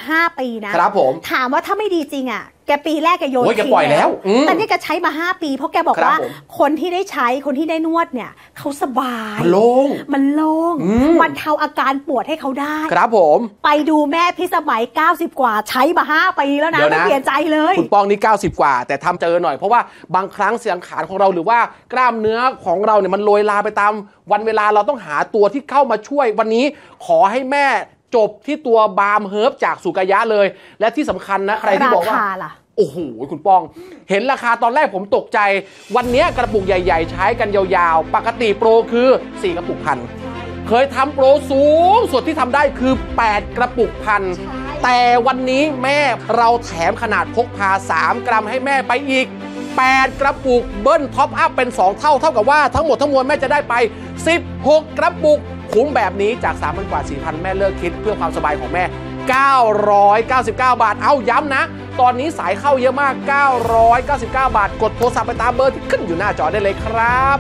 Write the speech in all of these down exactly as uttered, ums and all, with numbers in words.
ห้าปีนะครับผมถามว่าถ้าไม่ดีจริงอ่ะแกปีแรกแกโยนทิ้งแล้วแต่นี่แกใช้มาห้าปีเพราะแกบอกว่าคนที่ได้ใช้คนที่ได้นวดเนี่ยเขาสบายมันโล่งมันโล่งมันเทาอาการปวดให้เขาได้ครับผมไปดูแม่พี่สมัยเก้าสิบกว่าใช้มาห้าปีแล้วนะไม่เปลี่ยนใจเลยคุณป้องนี่เก้าสิบกว่าแต่ทำเจอหน่อยเพราะว่าบางครั้งเสียงขาของเราหรือว่ากล้ามเนื้อของเราเนี่ยมันโรยลาไปตามวันเวลาเราต้องหาตัวที่เข้ามาช่วยวันนี้ขอให้แม่จบที่ตัวบาล์มเฮิร์บจากสุกายะเลยและที่สำคัญนะใครที่บอกว่าโอ้โหคุณป้องเห็นราคาตอนแรกผมตกใจวันนี้กระปุกใหญ่ๆใช้กันยาวๆปกติโปรคือสี่กระปุกพันเคยทำโปรสูงสุดที่ทำได้คือแปดกระปุกพันแต่วันนี้แม่เราแถมขนาดพกพาสามกรัมให้แม่ไปอีกแปดกระปุกเบิ้ลท็อปอัพเป็นสองเท่าเท่ากับว่าทั้งหมดทั้งมวลแม่จะได้ไปสิบหกกระปุกคุ้มแบบนี้จาก สามพัน กว่า สี่พัน แม่เลิกคิดเพื่อความสบายของแม่เก้าร้อยเก้าสิบเก้าบาทเอาย้ำนะตอนนี้สายเข้าเยอะมากเก้าร้อยเก้าสิบเก้าบาทกดโทรศัพท์ไปตามเบอร์ที่ขึ้นอยู่หน้าจอได้เลยครับ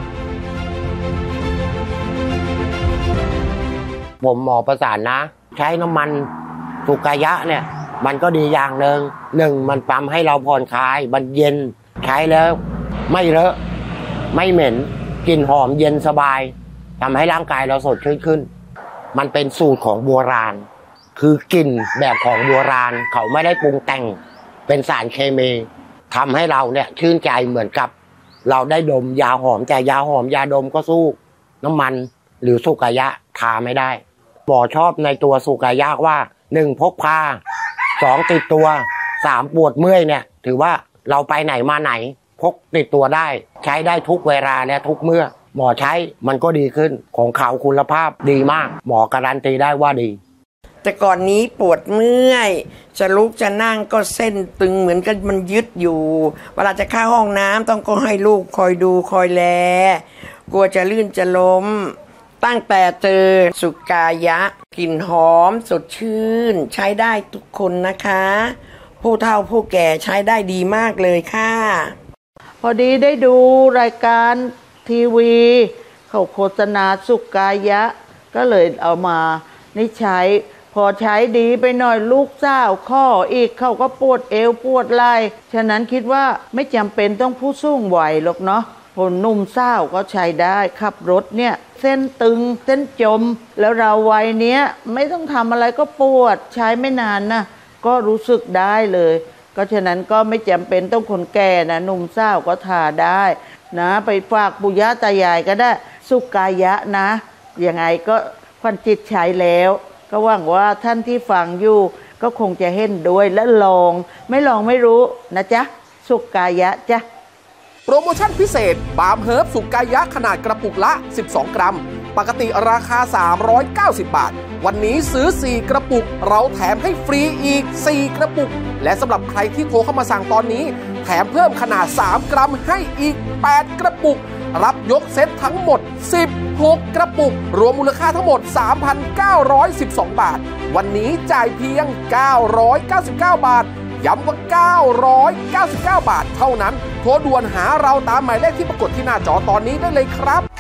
ผมหมอประสานนะใช้น้ำมันสุกายะเนี่ยมันก็ดีอย่างหนึ่งหนึ่งมันปั๊มให้เราผ่อนคลายมันเย็นใช้แล้วไม่เลอะไม่เหม็นกลิ่นหอมเย็นสบายทำให้ร่างกายเราสดชื่นขึ้นมันเป็นสูตรของโบราณคือกลิ่นแบบของโบราณเขาไม่ได้ปรุงแต่งเป็นสารเคมีทำให้เราเนี่ยชื่นใจเหมือนกับเราได้ดมยาหอมแต่ยาหอมยาดมก็สู้น้ำมันหรือสุกายะทาไม่ได้หมอชอบในตัวสุกายะว่าหนึ่งพกพาสองติดตัวสามปวดเมื่อยเนี่ยถือว่าเราไปไหนมาไหนพกติดตัวได้ใช้ได้ทุกเวลาและทุกเมื่อหมอใช้มันก็ดีขึ้นของเขาคุณภาพดีมากหมอการันตีได้ว่าดีแต่ก่อนนี้ปวดเมื่อยจะลุกจะนั่งก็เส้นตึงเหมือนกันมันยึดอยู่เวลาจะเข้าห้องน้ำต้องก็ให้ลูกคอยดูคอยแลกลัวจะลื่นจะล้มตั้งแต่เจอสุกายะกลิ่นหอมสดชื่นใช้ได้ทุกคนนะคะผู้เฒ่าผู้แก่ใช้ได้ดีมากเลยค่ะพอดีได้ดูรายการทีวีเขาโฆษณาสุกายะก็เลยเอามานี่ใช้พอใช้ดีไปหน่อยลูกสาวข้ออีกเขาก็ปวดเอวปวดไหล่ฉะนั้นคิดว่าไม่จำเป็นต้องผู้สูงวัยหรอกเนาะคนหนุ่มสาวก็ใช้ได้ขับรถเนี่ยเส้นตึงเส้นจมแล้วเราวัยเนี้ยไม่ต้องทำอะไรก็ปวดใช้ไม่นานนะก็รู้สึกได้เลยก็ฉะนั้นก็ไม่จำเป็นต้องคนแก่นะหนุ่มสาวก็ทาได้นะไปฝากปู่ย่าตายายก็ได้สุกายะนะยังไงก็ควันจิตใช้แล้วก็หวังว่าท่านที่ฟังอยู่ก็คงจะเห็นด้วยและลองไม่ลองไม่รู้นะจ๊ะสุกายะจ๊ะโปรโมชั่นพิเศษบาล์มเฮิร์บสุกายะขนาดกระปุกละสิบสองกรัมปกติราคาสามร้อยเก้าสิบบาทวันนี้ซื้อสี่กระปุกเราแถมให้ฟรีอีกสี่กระปุกและสำหรับใครที่โทรเข้ามาสั่งตอนนี้แถมเพิ่มขนาดสามกรัมให้อีกแปดกระปุกรับยกเซตทั้งหมดสิบหกกระปุกรวมมูลค่าทั้งหมด สามพันเก้าร้อยสิบสอง บาทวันนี้จ่ายเพียงเก้าร้อยเก้าสิบเก้าบาทย้ำว่าเก้าร้อยเก้าสิบเก้าบาทเท่านั้นโทรด่วนหาเราตามหมายเลขที่ปรากฏที่หน้าจอตอนนี้ได้เลยครับ